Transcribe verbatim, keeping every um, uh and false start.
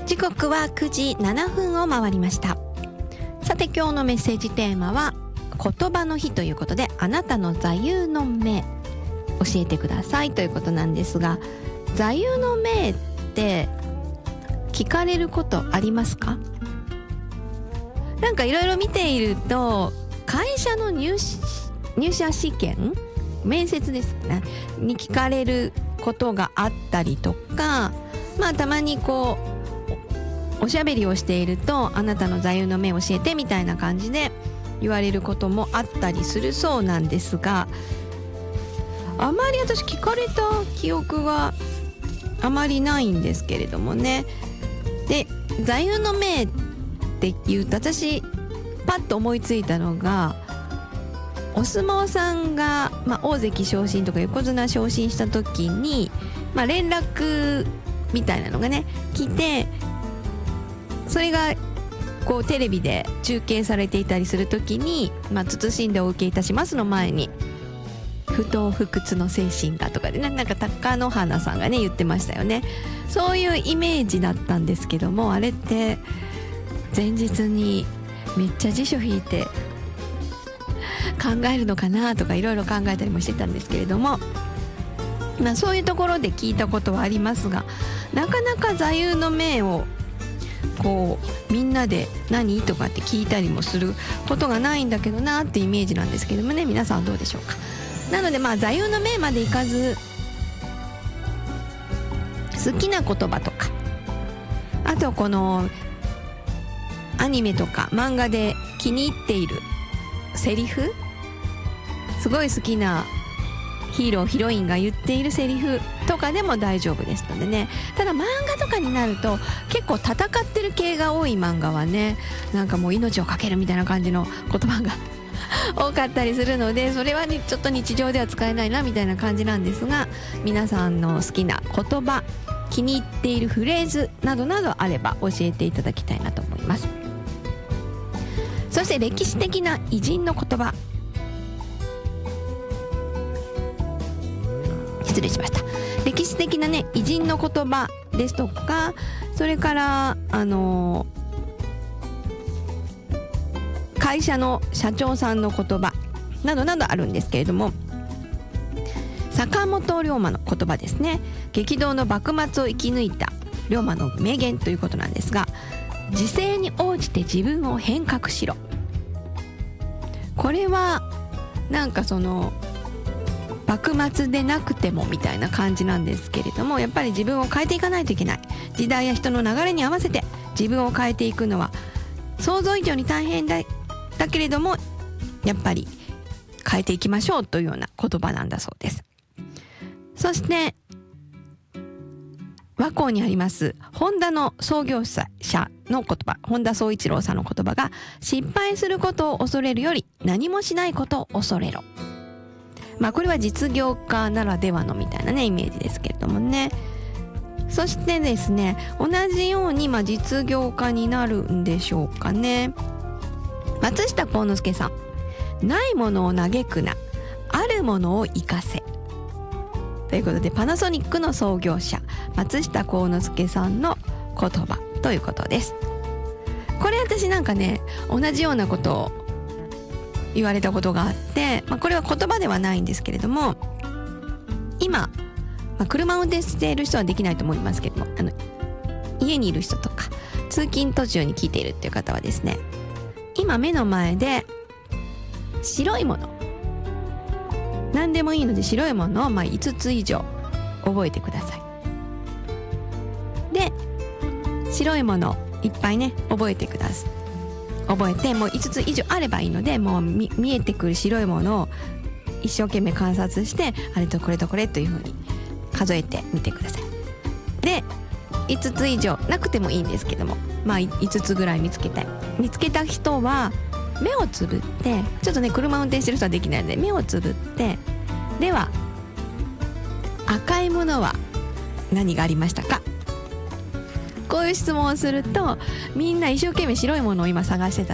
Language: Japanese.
時刻はくじななふんを回りました。さて今日のメッセージテーマは言葉の日ということで、あなたの座右の銘教えてくださいということなんですが、座右の銘って聞かれることありますか？なんかいろいろ見ていると、会社の入入社試験面接ですねに聞かれることがあったりとか、まあたまにこうおしゃべりをしていると、あなたの座右の銘教えてみたいな感じで言われることもあったりするそうなんですが、あまり私聞かれた記憶があまりないんですけれどもね。で、座右の銘って言うと私パッと思いついたのが、お相撲さんが、まあ、大関昇進とか横綱昇進した時に、まあ、連絡みたいなのがね来て、それがこうテレビで中継されていたりする時に、まあ、謹んでお受けいたしますの前に不撓不屈の精神がとかでね、なんか貴乃花さんがね言ってましたよね。そういうイメージだったんですけども、あれって前日にめっちゃ辞書引いて考えるのかなとかいろいろ考えたりもしてたんですけれども、まあ、そういうところで聞いたことはありますが、なかなか座右の銘をこうみんなで何とかって聞いたりもすることがないんだけどなってイメージなんですけどもね、皆さんどうでしょうか。なのでまあ座右の銘までいかず、好きな言葉とか、あとこのアニメとか漫画で気に入っているセリフ、すごい好きなヒーローヒロインが言っているセリフとかでも大丈夫ですのでね。ただ漫画とかになると結構戦ってる系が多い漫画はね、なんかもう命を懸けるみたいな感じの言葉が多かったりするので、それはねちょっと日常では使えないなみたいな感じなんですが、皆さんの好きな言葉、気に入っているフレーズなどなどあれば教えていただきたいなと思います。そして歴史的な偉人の言葉、失礼しました。歴史的なね偉人の言葉ですとか、それからあのー、会社の社長さんの言葉などなどあるんですけれども、坂本龍馬の言葉ですね。激動の幕末を生き抜いた龍馬の名言ということなんですが、時勢に応じて自分を変革しろ。これはなんかその幕末でなくてもみたいな感じなんですけれども、やっぱり自分を変えていかないといけない。時代や人の流れに合わせて自分を変えていくのは想像以上に大変だ、だけれどもやっぱり変えていきましょうというような言葉なんだそうです。そして和光にありますホンダの創業者の言葉、本田宗一郎さんの言葉が、失敗することを恐れるより何もしないことを恐れろ。まあこれは実業家ならではのみたいなねイメージですけれどもね。そしてですね、同じようにまあ実業家になるんでしょうかね。松下幸之助さん、ないものを嘆くな、あるものを生かせということで、パナソニックの創業者松下幸之助さんの言葉ということです。これ私なんかね同じようなことを言われたことがあって、まあ、これは言葉ではないんですけれども、今、まあ、車を運転している人はできないと思いますけども、あの家にいる人とか通勤途中に聞いているっていう方はですね、今目の前で白いもの、何でもいいので白いものをまあいつつ以上覚えてください。で、白いものいっぱいね覚えてください。覚えて、もういつつ以上あればいいので、もう 見, 見えてくる白いものを一生懸命観察して、あれとこれとこれというふうに数えてみてください。で、いつつ以上なくてもいいんですけども、まあいつつぐらい見つけたい。見つけた人は目をつぶって、ちょっとね車運転してる人はできないので目をつぶって、では赤いものは何がありましたか。こういう質問をすると、みんな一生懸命白いものを今探してた